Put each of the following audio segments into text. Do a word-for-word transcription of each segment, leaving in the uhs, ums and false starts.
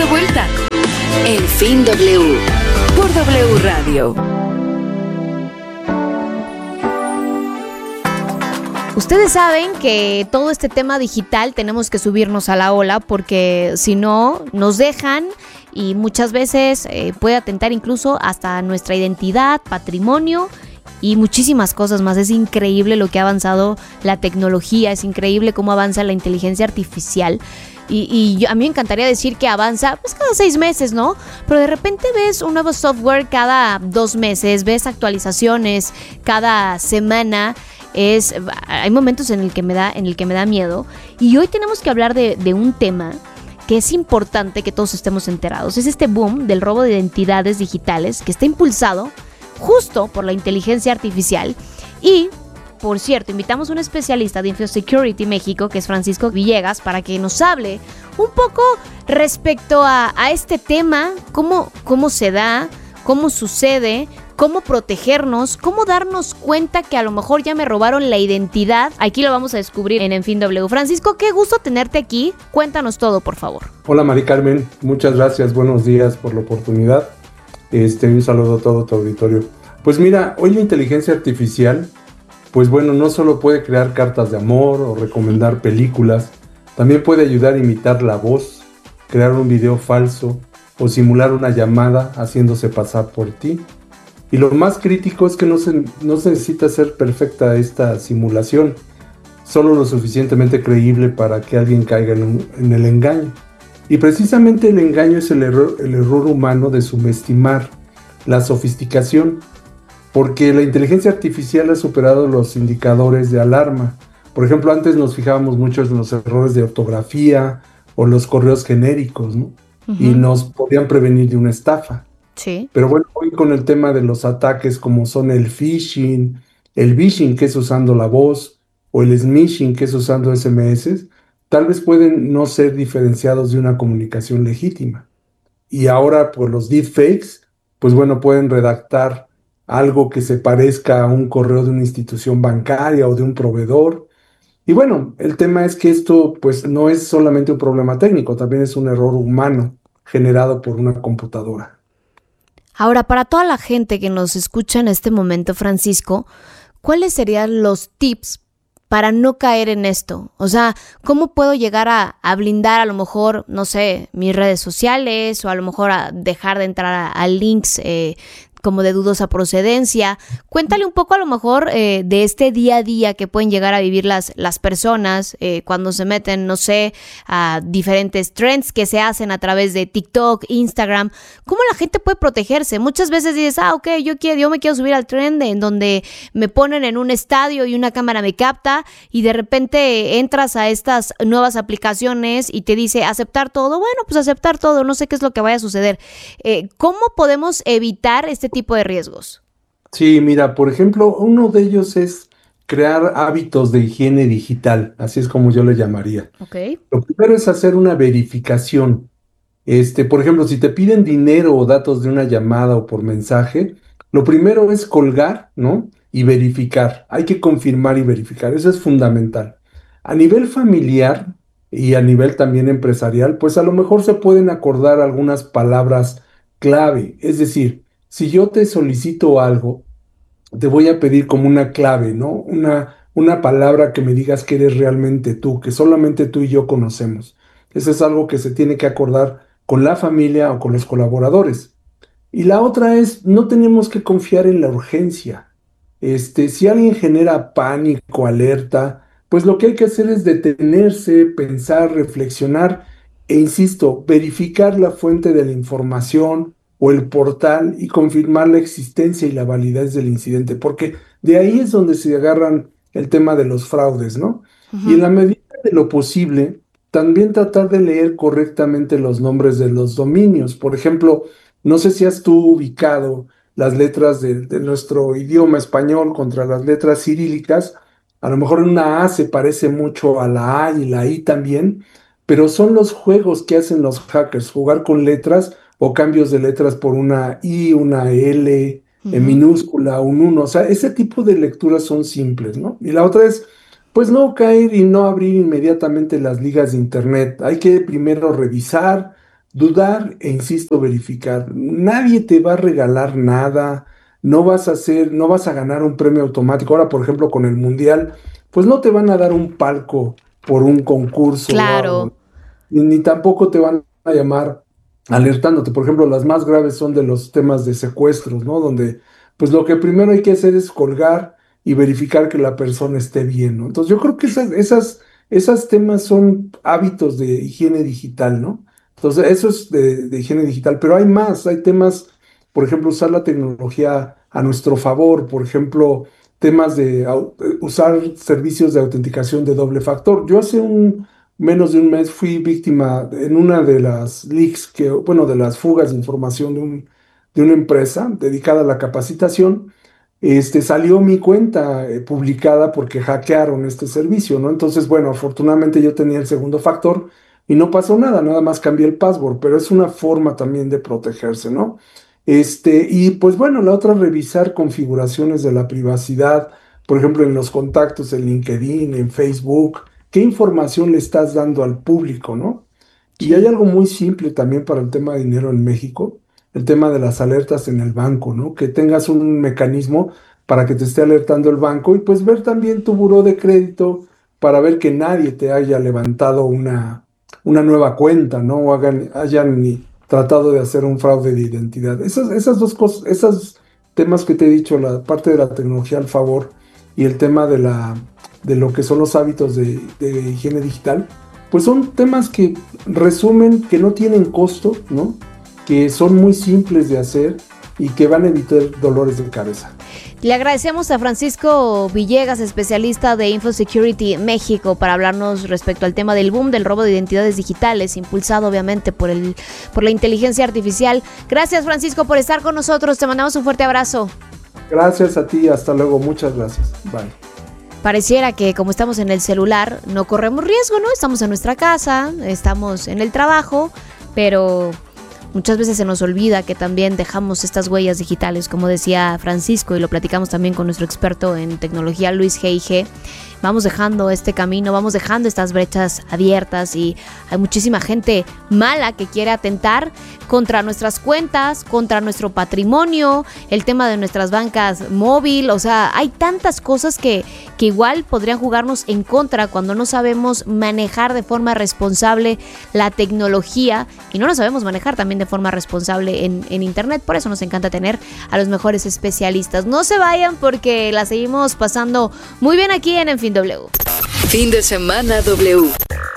de vuelta. En Fin W, por W Radio. Ustedes saben que todo este tema digital tenemos que subirnos a la ola porque si no nos dejan y muchas veces eh, puede atentar incluso hasta nuestra identidad, patrimonio y muchísimas cosas más. Es increíble lo que ha avanzado la tecnología, es increíble cómo avanza la inteligencia artificial. Y, y yo, a mí me encantaría decir que avanza pues cada seis meses, ¿no? Pero de repente ves un nuevo software cada dos meses, ves actualizaciones cada semana. Es, hay momentos en el que me da, en el que me da miedo. Y hoy tenemos que hablar de, de un tema que es importante que todos estemos enterados. Es este boom del robo de identidades digitales que está impulsado justo por la inteligencia artificial. Y, por cierto, invitamos a un especialista de InfoSecurity México, que es Francisco Villegas, para que nos hable un poco respecto a, a este tema, cómo, cómo se da, cómo sucede, cómo protegernos, cómo darnos cuenta que a lo mejor ya me robaron la identidad. Aquí lo vamos a descubrir en En Fin W. Francisco, qué gusto tenerte aquí. Cuéntanos todo, por favor. Hola, Mari Carmen. Muchas gracias. Buenos días por la oportunidad. Este, un saludo a todo tu auditorio. Pues mira, hoy la inteligencia artificial, pues bueno, no solo puede crear cartas de amor o recomendar películas, también puede ayudar a imitar la voz, crear un video falso o simular una llamada haciéndose pasar por ti. Y lo más crítico es que no se, no se necesita ser perfecta esta simulación, solo lo suficientemente creíble para que alguien caiga en, un, en el engaño. Y precisamente el engaño es el error, el error humano de subestimar la sofisticación, porque la inteligencia artificial ha superado los indicadores de alarma. Por ejemplo, antes nos fijábamos mucho en los errores de ortografía o los correos genéricos, ¿no? Uh-huh. Y nos podían prevenir de una estafa. Sí. Pero bueno, hoy con el tema de los ataques como son el phishing, el vishing, que es usando la voz, o el smishing, que es usando ese eme ese, tal vez pueden no ser diferenciados de una comunicación legítima. Y ahora por los deepfakes, pues bueno, pueden redactar algo que se parezca a un correo de una institución bancaria o de un proveedor. Y bueno, el tema es que esto pues no es solamente un problema técnico, también es un error humano generado por una computadora. Ahora, para toda la gente que nos escucha en este momento, Francisco, ¿cuáles serían los tips para no caer en esto? O sea, ¿cómo puedo llegar a, a blindar a lo mejor, no sé, mis redes sociales o a lo mejor a dejar de entrar a, a links eh, como de dudosa procedencia? Cuéntale un poco a lo mejor eh, de este día a día que pueden llegar a vivir las, las personas eh, cuando se meten, no sé, a diferentes trends que se hacen a través de TikTok, Instagram. ¿Cómo la gente puede protegerse? Muchas veces dices, ah, ok, yo, quiero, yo me quiero subir al trend en donde me ponen en un estadio y una cámara me capta y de repente entras a estas nuevas aplicaciones y te dice aceptar todo. Bueno, pues aceptar todo, no sé qué es lo que vaya a suceder. Eh, ¿Cómo podemos evitar este tipo de riesgos? Sí, mira, por ejemplo, uno de ellos es crear hábitos de higiene digital, así es como yo le llamaría. Okay. Lo primero es hacer una verificación. Este, por ejemplo, si te piden dinero o datos de una llamada o por mensaje, lo primero es colgar, ¿no? Y verificar. Hay que confirmar y verificar. Eso es fundamental. A nivel familiar y a nivel también empresarial, pues a lo mejor se pueden acordar algunas palabras clave. Es decir, si yo te solicito algo, te voy a pedir como una clave, ¿no? Una, una palabra que me digas que eres realmente tú, que solamente tú y yo conocemos. Eso es algo que se tiene que acordar con la familia o con los colaboradores. Y la otra es, no tenemos que confiar en la urgencia. Este, si alguien genera pánico, alerta, pues lo que hay que hacer es detenerse, pensar, reflexionar e, insisto, verificar la fuente de la información o el portal y confirmar la existencia y la validez del incidente, porque de ahí es donde se agarran el tema de los fraudes, ¿no? Uh-huh. Y en la medida de lo posible, también tratar de leer correctamente los nombres de los dominios. Por ejemplo, no sé si has tú ubicado las letras de, de nuestro idioma español contra las letras cirílicas. A lo mejor una A se parece mucho a la A y la I también, pero son los juegos que hacen los hackers, jugar con letras o cambios de letras por una I, una L, uh-huh. en minúscula, un uno. O sea, ese tipo de lecturas son simples, ¿no? Y la otra es, pues no caer y no abrir inmediatamente las ligas de internet. Hay que primero revisar, dudar e, insisto, verificar. Nadie te va a regalar nada, no vas a hacer, no vas a ganar un premio automático. Ahora, por ejemplo, con el Mundial, pues no te van a dar un palco por un concurso o algo, Claro. ni, ni tampoco te van a llamar alertándote. Por ejemplo, las más graves son de los temas de secuestros, ¿no? Donde, pues lo que primero hay que hacer es colgar y verificar que la persona esté bien, ¿no? Entonces, yo creo que esas, esas, esas temas son hábitos de higiene digital, ¿no? Entonces, eso es de, de higiene digital, pero hay más, hay temas, por ejemplo, usar la tecnología a nuestro favor, por ejemplo, temas de au- eh, usar servicios de autenticación de doble factor. Yo hace un menos de un mes fui víctima en una de las leaks que, bueno, de las fugas de información de un, de una empresa dedicada a la capacitación. Este, salió mi cuenta eh, publicada porque hackearon este servicio, ¿no? Entonces, bueno, afortunadamente yo tenía el segundo factor y no pasó nada, nada más cambié el password, pero es una forma también de protegerse, ¿no? Este, y pues bueno, la otra, revisar configuraciones de la privacidad, por ejemplo, en los contactos, en LinkedIn, en Facebook, qué información le estás dando al público, ¿no? Y hay Sí. algo muy simple también para el tema de dinero en México, el tema de las alertas en el banco, ¿no? Que tengas un mecanismo para que te esté alertando el banco y pues ver también tu buró de crédito para ver que nadie te haya levantado una, una nueva cuenta, ¿no? O hagan, hayan ni tratado de hacer un fraude de identidad. Esas, esas dos cosas, esos temas que te he dicho, la parte de la tecnología al favor y el tema de la, de lo que son los hábitos de, de higiene digital, pues son temas que resumen, que no tienen costo, ¿no? Que son muy simples de hacer y que van a evitar dolores de cabeza. Le agradecemos a Francisco Villegas, especialista de InfoSecurity México, para hablarnos respecto al tema del boom del robo de identidades digitales, impulsado obviamente por el por la inteligencia artificial. Gracias, Francisco, por estar con nosotros. Te mandamos un fuerte abrazo. Gracias a ti, hasta luego, muchas gracias. Bye. Pareciera que como estamos en el celular no corremos riesgo, ¿no? Estamos en nuestra casa, estamos en el trabajo, pero muchas veces se nos olvida que también dejamos estas huellas digitales, como decía Francisco, y lo platicamos también con nuestro experto en tecnología, Luis G I G. Vamos dejando este camino, vamos dejando estas brechas abiertas y hay muchísima gente mala que quiere atentar contra nuestras cuentas, contra nuestro patrimonio, el tema de nuestras bancas móvil. O sea, hay tantas cosas que, que igual podrían jugarnos en contra cuando no sabemos manejar de forma responsable la tecnología y no lo sabemos manejar también de forma responsable en, en internet. Por eso nos encanta tener a los mejores especialistas. No se vayan porque la seguimos pasando muy bien aquí en En Fin W. Fin de semana W.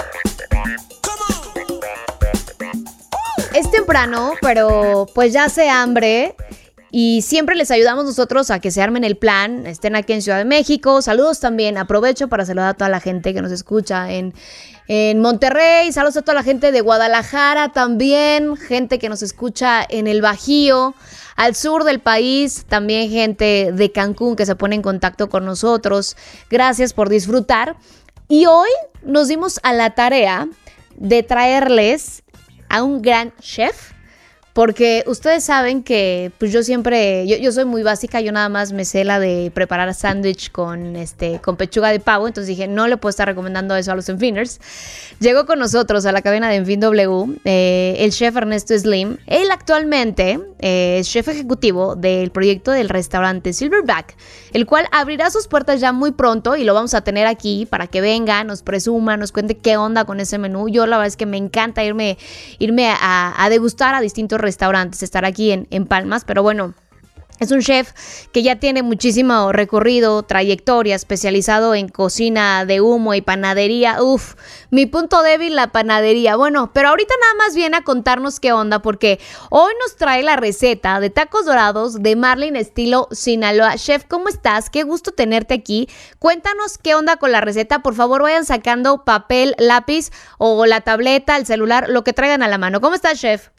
Es temprano, pero pues ya hace hambre y siempre les ayudamos nosotros a que se armen el plan, estén aquí en Ciudad de México. Saludos también, aprovecho para saludar a toda la gente que nos escucha en, en Monterrey, saludos a toda la gente de Guadalajara también, gente que nos escucha en el Bajío, al sur del país, también gente de Cancún que se pone en contacto con nosotros. Gracias por disfrutar. Y hoy nos dimos a la tarea de traerles a un gran chef, porque ustedes saben que pues yo siempre, yo, yo soy muy básica, yo nada más me sé la de preparar sándwich con, este, con pechuga de pavo, entonces dije, no le puedo estar recomendando eso a los Enfiners. Llegó con nosotros a la cabina de Enfin W eh, el chef Ernesto Slim. Él actualmente eh, es chef ejecutivo del proyecto del restaurante Silverback, el cual abrirá sus puertas ya muy pronto y lo vamos a tener aquí para que venga, nos presuma, nos cuente qué onda con ese menú. Yo la verdad es que me encanta irme, irme a, a degustar a distintos restaurantes, estar aquí en, en Palmas, pero bueno, es un chef que ya tiene muchísimo recorrido, trayectoria, especializado en cocina de humo y panadería. Uf, mi punto débil, la panadería. Bueno, pero ahorita nada más viene a contarnos qué onda, porque hoy nos trae la receta de tacos dorados de Marlin estilo Sinaloa. Chef, ¿cómo estás? Qué gusto tenerte aquí. Cuéntanos qué onda con la receta. Por favor, vayan sacando papel, lápiz o la tableta, el celular, lo que traigan a la mano. ¿Cómo estás, chef?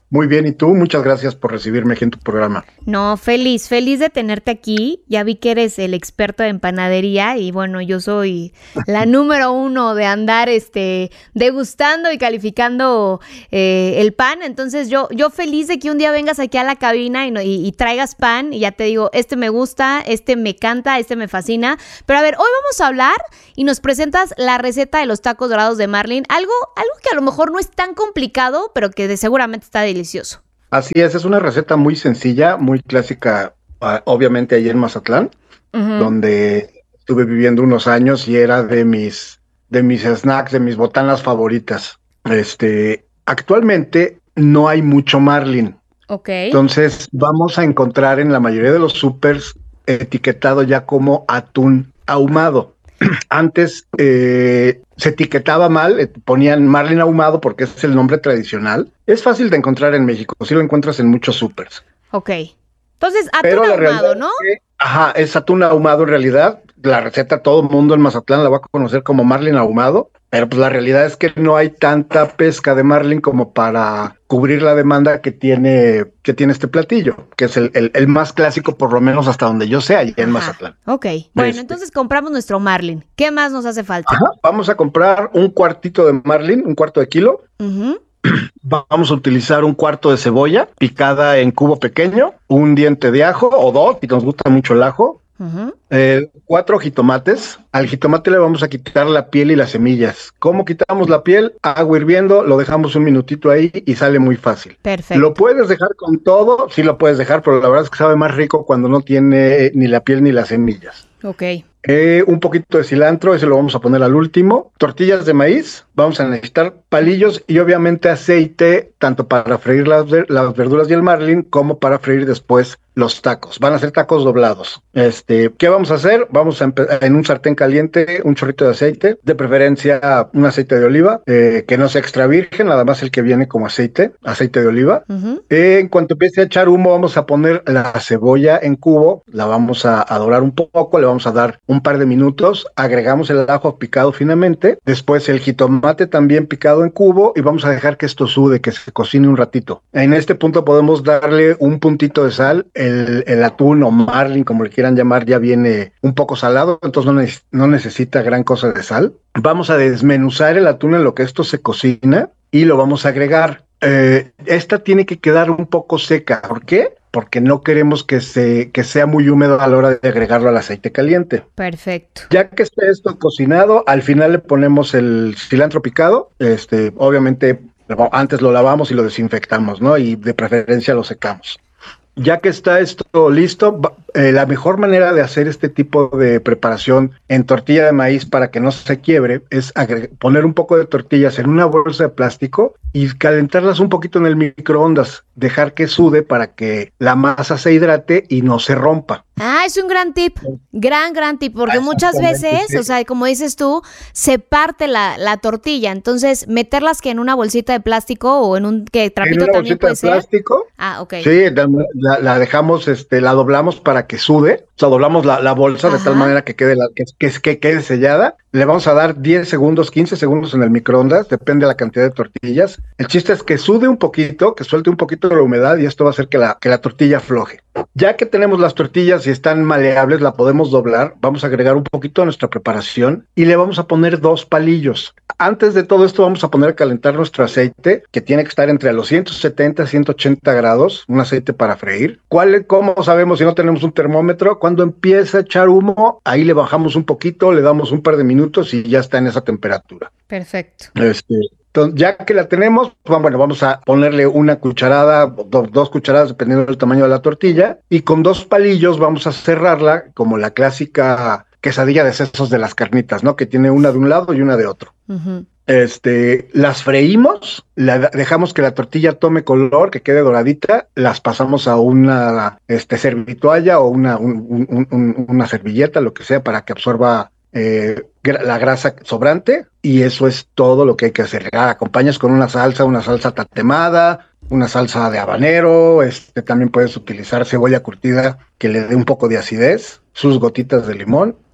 Muy bien, ¿y tú? Muchas gracias por recibirme aquí en tu programa. No, feliz, feliz de tenerte aquí. Ya vi que eres el experto en panadería y bueno, yo soy la número uno de andar este, degustando y calificando eh, el pan. Entonces yo, yo feliz de que un día vengas aquí a la cabina y, no- y, y traigas pan y ya te digo, este me gusta, este me canta, este me fascina. Pero a ver, hoy vamos a hablar y nos presentas la receta de los tacos dorados de Marlin. Algo, algo que a lo mejor no es tan complicado, pero que de- seguramente está delicioso. Así es, es una receta muy sencilla, muy clásica, ah, obviamente allí en Mazatlán, Ujú. donde estuve viviendo unos años y era de mis, de mis snacks, de mis botanas favoritas. Este, actualmente no hay mucho marlin, Ok. entonces vamos a encontrar en la mayoría de los supers etiquetado ya como atún ahumado. Antes eh, se etiquetaba mal, eh, ponían marlin ahumado porque ese es el nombre tradicional. Es fácil de encontrar en México, sí lo encuentras en muchos supers. Ok. Entonces, atún Pero la realidad ahumado, ¿no? es que, ajá, es atún ahumado en realidad. La receta todo el mundo en Mazatlán la va a conocer como marlin ahumado, pero pues la realidad es que no hay tanta pesca de marlin como para cubrir la demanda que tiene, que tiene este platillo, que es el, el, el más clásico, por lo menos hasta donde yo sé, allá en Ajá. Mazatlán. Ok. Bueno, Este. entonces compramos nuestro marlin. ¿Qué más nos hace falta? Ajá, vamos a comprar un cuartito de marlin, un cuarto de kilo. Ujú. Vamos a utilizar un cuarto de cebolla picada en cubo pequeño, un diente de ajo o dos, si nos gusta mucho el ajo, Ujú. eh, cuatro jitomates. Al jitomate le vamos a quitar la piel y las semillas. ¿Cómo quitamos la piel? Agua hirviendo, lo dejamos un minutito ahí y sale muy fácil. Perfecto. ¿Lo puedes dejar con todo? Sí lo puedes dejar, pero la verdad es que sabe más rico cuando no tiene ni la piel ni las semillas. Ok. Eh, un poquito de cilantro, ese lo vamos a poner al último. Tortillas de maíz, vamos a necesitar palillos y obviamente aceite, tanto para freír las, ver- las verduras y el marlin, como para freír después los tacos. Van a ser tacos doblados. Este, ¿qué vamos a hacer? Vamos a empe- en un sartén caliente, un chorrito de aceite, de preferencia un aceite de oliva, eh, que no sea extra virgen, nada más el que viene como aceite, aceite de oliva. Ujú. Eh, en cuanto empiece a echar humo, vamos a poner la cebolla en cubo, la vamos a, a dorar un poco, le vamos a dar un par de minutos, agregamos el ajo picado finamente, después el jitomate también picado en cubo y vamos a dejar que esto sude, que se cocine un ratito. En este punto podemos darle un puntito de sal, el, el atún o marlin, como le quieran llamar, ya viene un poco salado, entonces no, neces- no necesita gran cosa de sal. Vamos a desmenuzar el atún en lo que esto se cocina y lo vamos a agregar. Eh, esta tiene que quedar un poco seca. ¿Por qué? Porque no queremos que, se, que sea muy húmedo a la hora de agregarlo al aceite caliente. Perfecto. Ya que esté esto cocinado, al final le ponemos el cilantro picado. Este, obviamente, antes lo lavamos y lo desinfectamos, ¿no? Y de preferencia lo secamos. Ya que está esto listo, va- eh, la mejor manera de hacer este tipo de preparación en tortilla de maíz para que no se quiebre es agre- poner un poco de tortillas en una bolsa de plástico y calentarlas un poquito en el microondas, dejar que sude para que la masa se hidrate y no se rompa. Ah, es un gran tip, gran, gran tip, porque muchas Exactamente, veces, sí. o sea, como dices tú, se parte la, la tortilla, entonces meterlas que en una bolsita de plástico o en un que En trapito una también bolsita puede de ser. plástico. Ah, ok. Sí, la, la- la dejamos, este, la doblamos para que sude, o sea, doblamos la, la bolsa de tal Ajá. manera que quede, la, que, que, que quede sellada. Le vamos a dar diez segundos, quince segundos en el microondas, depende de la cantidad de tortillas. El chiste es que sude un poquito, que suelte un poquito de la humedad y esto va a hacer que la, que la tortilla afloje. Ya que tenemos las tortillas y están maleables, la podemos doblar, vamos a agregar un poquito a nuestra preparación y le vamos a poner dos palillos. Antes de todo esto vamos a poner a calentar nuestro aceite, que tiene que estar entre los ciento setenta y ciento ochenta grados, un aceite para freír. ¿Cuál, cómo sabemos si no tenemos un termómetro? Cuando empieza a echar humo, ahí le bajamos un poquito, le damos un par de minutos y ya está en esa temperatura. Perfecto. Este, entonces, ya que la tenemos, pues, bueno, vamos a ponerle una cucharada, do- dos cucharadas, dependiendo del tamaño de la tortilla, y con dos palillos vamos a cerrarla como la clásica quesadilla de sesos de las carnitas, ¿no? Que tiene una de un lado y una de otro. Ujú. Este, las freímos, la, dejamos que la tortilla tome color, que quede doradita, las pasamos a una este, servitoalla o una, un- un- un- una servilleta, lo que sea, para que absorba eh, gra- la grasa sobrante, y eso es todo lo que hay que hacer. Ah, acompañas con una salsa, una salsa tatemada, una salsa de habanero, este, también puedes utilizar cebolla curtida que le dé un poco de acidez, sus gotitas de limón,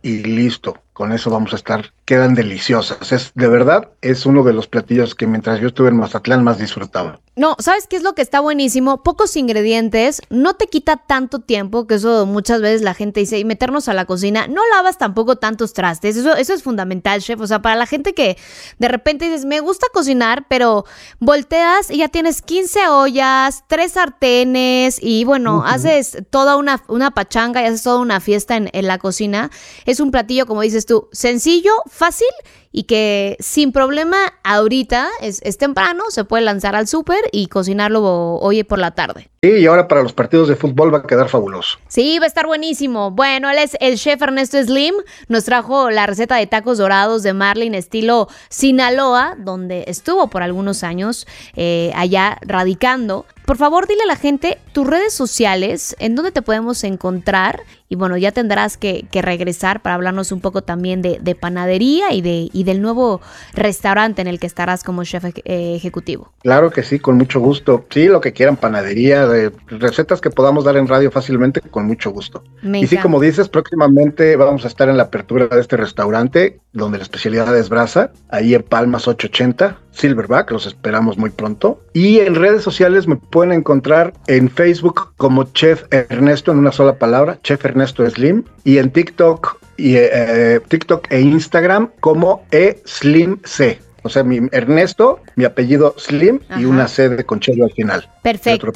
y listo. Con eso vamos a estar, quedan deliciosas. Es, de verdad, es uno de los platillos que mientras yo estuve en Mazatlán más disfrutaba. No, ¿sabes qué es lo que está buenísimo? Pocos ingredientes, no te quita tanto tiempo, que eso muchas veces la gente dice, y meternos a la cocina, no lavas tampoco tantos trastes, eso, eso es fundamental, chef. O sea, para la gente que de repente dices, me gusta cocinar, pero volteas y ya tienes quince ollas, tres sartenes, y bueno, uh-huh. haces toda una, una pachanga y haces toda una fiesta en, en la cocina. Es un platillo, como dices tú, sencillo, fácil, y que sin problema ahorita es, es temprano, se puede lanzar al súper y cocinarlo hoy por la tarde. Sí, y ahora para los partidos de fútbol va a quedar fabuloso. Sí, va a estar buenísimo. Bueno, él es el chef Ernesto Slim, nos trajo la receta de tacos dorados de Marlin estilo Sinaloa, donde estuvo por algunos años eh, allá radicando. Por favor, dile a la gente tus redes sociales, en dónde te podemos encontrar. Y bueno, ya tendrás que, que regresar para hablarnos un poco también de, de panadería y, de, y del nuevo restaurante en el que estarás como chef eh, ejecutivo. Claro que sí, con mucho gusto. Sí, lo que quieran, panadería, de recetas que podamos dar en radio fácilmente, con mucho gusto. Me y sí, como dices, próximamente vamos a estar en la apertura de este restaurante, donde la especialidad es brasa, ahí en Palmas ochocientos ochenta, Silverback, los esperamos muy pronto. Y en redes sociales me pueden encontrar en Facebook como Chef Ernesto, en una sola palabra, Chef Ernesto Slim, y en TikTok, y, eh, TikTok e Instagram como eSlimC. O sea, mi Ernesto, mi apellido Slim, ajá, y una C de conchero al final. Perfecto.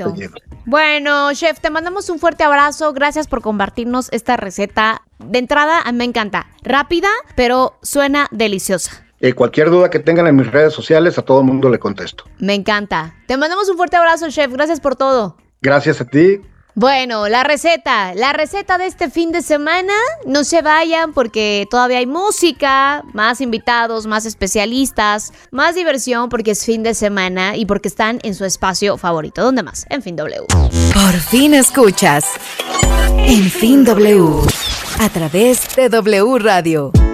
Bueno, chef, te mandamos un fuerte abrazo. Gracias por compartirnos esta receta. De entrada, a mí me encanta. Rápida, pero suena deliciosa. Eh, cualquier duda que tengan en mis redes sociales, a todo el mundo le contesto. Me encanta. Te mandamos un fuerte abrazo, chef. Gracias por todo. Gracias a ti. Bueno, la receta, la receta de este fin de semana, no se vayan porque todavía hay música, más invitados, más especialistas, más diversión porque es fin de semana y porque están en su espacio favorito. ¿Dónde más? En Fin W. Por fin escuchas En Fin W a través de W Radio.